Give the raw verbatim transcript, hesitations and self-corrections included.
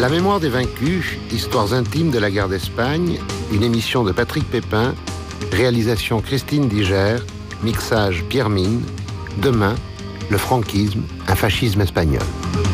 La mémoire des vaincus, histoires intimes de la guerre d'Espagne, une émission de Patrick Pépin, réalisation Christine Diger, mixage Pierre Mine. Demain, le franquisme, un fascisme espagnol.